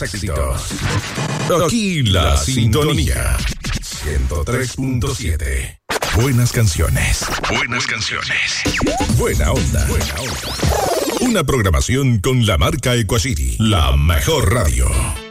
éxitos. Aquí la sintonía. 103.7. Buenas canciones. Buenas canciones. Buena onda. Buena onda. Una programación con la marca Equacity, la mejor radio.